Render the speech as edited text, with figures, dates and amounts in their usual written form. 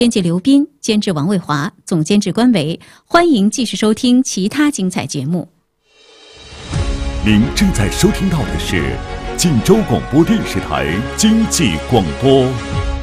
编辑刘斌，监制王卫华，总监制关维。欢迎继续收听其他精彩节目。 您正在收听到的是晋州广播电视台经济广播。